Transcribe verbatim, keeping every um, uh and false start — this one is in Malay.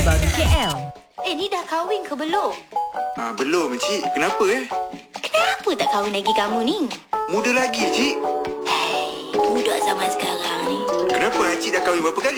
terbaru K L. Eh, ni dah kahwin ke belum? Ah, belum, Cik. Kenapa eh? Kenapa tak kahwin lagi kamu ni? Muda lagi, Cik. Hei, budak zaman sekarang ni. Kenapa Cik dah kahwin berapa kali?